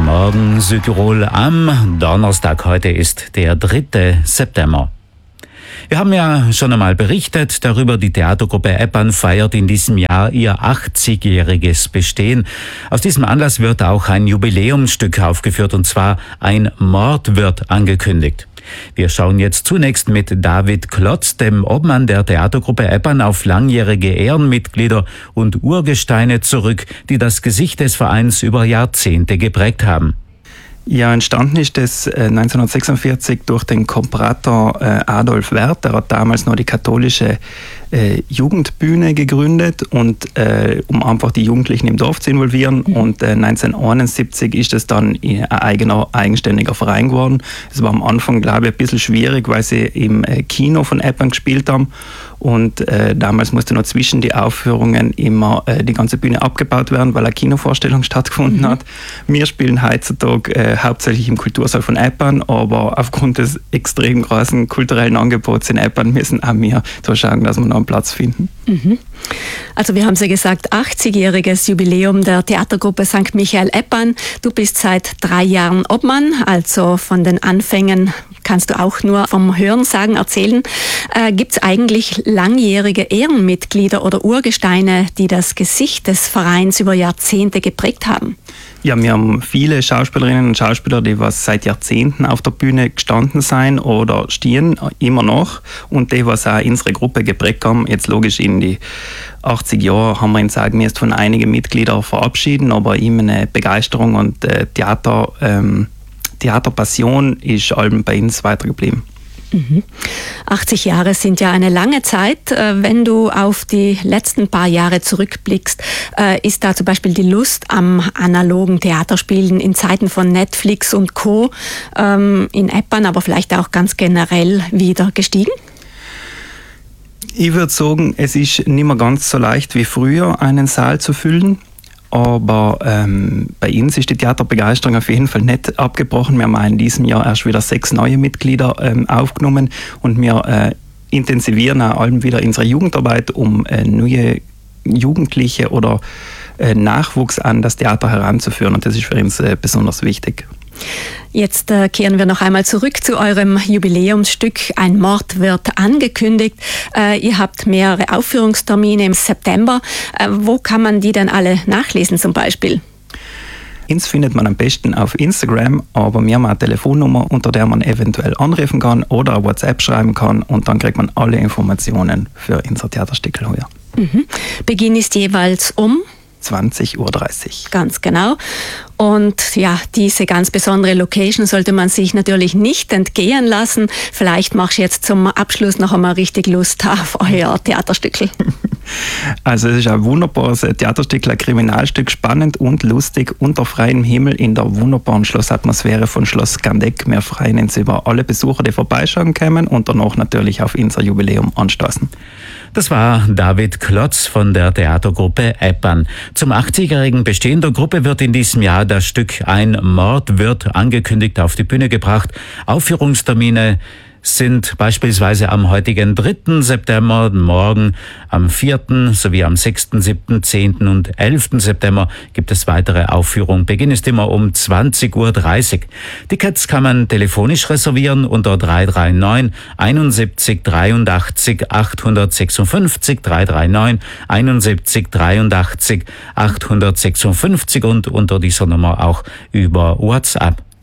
Morgen Südtirol am Donnerstag. Heute ist der 3. September. Wir haben ja schon einmal berichtet darüber, die Theatergruppe Eppan feiert in diesem Jahr ihr 80-jähriges Bestehen. Aus diesem Anlass wird auch ein Jubiläumsstück aufgeführt, und zwar Ein Mord wird angekündigt. Wir schauen jetzt zunächst mit David Klotz, dem Obmann der Theatergruppe Eppan, auf langjährige Ehrenmitglieder und Urgesteine zurück, die das Gesicht des Vereins über Jahrzehnte geprägt haben. Ja, entstanden ist das 1946 durch den Komprator Adolf Werth. Der hat damals noch die katholische Jugendbühne gegründet, und um einfach die Jugendlichen im Dorf zu involvieren. Und 1971 ist es dann ein eigenständiger Verein geworden. Es war am Anfang, glaube ich, ein bisschen schwierig, weil sie im Kino von Eppan gespielt haben. Und damals musste noch zwischen die Aufführungen immer die ganze Bühne abgebaut werden, weil eine Kinovorstellung stattgefunden hat. Wir spielen heutzutage hauptsächlich im Kultursaal von Eppan, aber aufgrund des extrem großen kulturellen Angebots in Eppan müssen auch wir da schauen, dass wir noch einen Platz finden. Also wir haben es ja gesagt, 80-jähriges Jubiläum der Theatergruppe St. Michael Eppan. Du bist seit 3 Jahren Obmann, also von den Anfängen kannst du auch nur vom Hörensagen erzählen. Gibt es eigentlich langjährige Ehrenmitglieder oder Urgesteine, die das Gesicht des Vereins über Jahrzehnte geprägt haben? Ja, wir haben viele Schauspielerinnen und Schauspieler, die was seit Jahrzehnten auf der Bühne gestanden sind oder stehen, immer noch. Und die, was auch unsere Gruppe geprägt haben, jetzt logisch in die 80 Jahre haben wir uns sagen, wir jetzt von einigen Mitgliedern verabschieden, aber immer eine Begeisterung und Theaterpassion ist allem bei uns weitergeblieben. 80 Jahre sind ja eine lange Zeit. Wenn du auf die letzten paar Jahre zurückblickst, ist da zum Beispiel die Lust am analogen Theaterspielen in Zeiten von Netflix und Co. In Eppan, aber vielleicht auch ganz generell wieder gestiegen? Ich würde sagen, es ist nicht mehr ganz so leicht wie früher, einen Saal zu füllen. Aber bei uns ist die Theaterbegeisterung auf jeden Fall nicht abgebrochen. Wir haben in diesem Jahr erst wieder 6 neue Mitglieder aufgenommen, und wir intensivieren auch allem wieder unsere Jugendarbeit, um neue Jugendliche oder Nachwuchs an das Theater heranzuführen, und das ist für uns besonders wichtig. Jetzt kehren wir noch einmal zurück zu eurem Jubiläumsstück. Ein Mord wird angekündigt. Ihr habt mehrere Aufführungstermine im September. Wo kann man die denn alle nachlesen zum Beispiel? Uns findet man am besten auf Instagram, aber wir haben eine Telefonnummer, unter der man eventuell anrufen kann oder eine WhatsApp schreiben kann, und dann kriegt man alle Informationen für unser Theaterstück heuer. Beginn ist jeweils um 20:30 Uhr. Ganz genau. Und ja, diese ganz besondere Location sollte man sich natürlich nicht entgehen lassen. Vielleicht machst du jetzt zum Abschluss noch einmal richtig Lust auf euer Theaterstück. Also es ist ein wunderbares Theaterstück, ein Kriminalstück, spannend und lustig, unter freiem Himmel in der wunderbaren Schlossatmosphäre von Schloss Gandeck. Wir freuen uns über alle Besucher, die vorbeischauen kommen, und danach natürlich auf unser Jubiläum anstoßen. Das war David Klotz von der Theatergruppe Eppan. Zum 80-jährigen Bestehen der Gruppe wird in diesem Jahr das Stück Ein Mord wird angekündigt auf die Bühne gebracht. Aufführungstermine sind beispielsweise am heutigen 3. September, morgen am 4. sowie am 6., 7., 10. und 11. September gibt es weitere Aufführungen. Beginn ist immer um 20:30 Uhr. Tickets kann man telefonisch reservieren unter 339 71 83 856, 339 71 83 856 und unter dieser Nummer auch über WhatsApp.